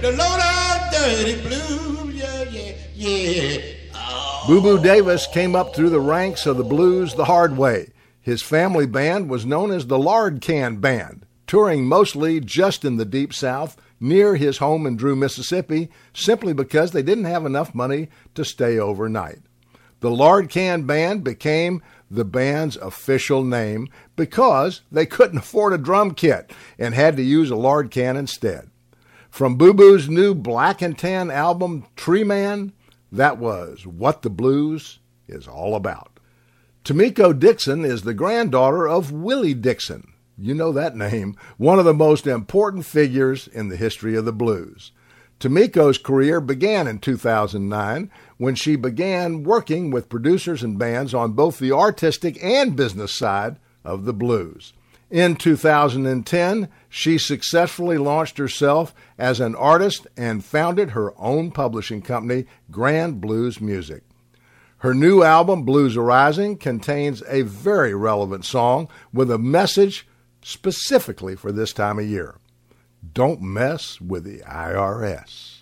the load of dirty blues. Yeah, yeah, yeah. Oh. Boo Boo Davis came up through the ranks of the blues the hard way. His family band was known as the Lard Can Band, touring mostly just in the Deep South, near his home in Drew, Mississippi, simply because they didn't have enough money to stay overnight. The Lard Can Band became the band's official name because they couldn't afford a drum kit and had to use a lard can instead. From Boo Boo's new Black and Tan album, Tree Man, that was What the Blues is All About. Tamiko Dixon is the granddaughter of Willie Dixon. You know that name, one of the most important figures in the history of the blues. Tamiko's career began in 2009 when she began working with producers and bands on both the artistic and business side of the blues. In 2010, she successfully launched herself as an artist and founded her own publishing company, Grand Blues Music. Her new album, Blues Arising, contains a very relevant song with a message specifically for this time of year. Don't mess with the IRS.